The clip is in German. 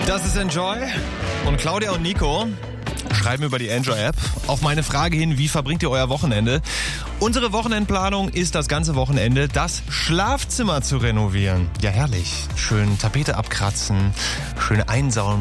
Das ist Enjoy und Claudia und Nico schreiben über die Enjoy-App auf meine Frage hin, wie verbringt ihr euer Wochenende? Unsere Wochenendplanung ist das ganze Wochenende, das Schlafzimmer zu renovieren. Ja, herrlich. Schön Tapete abkratzen, schön einsaugen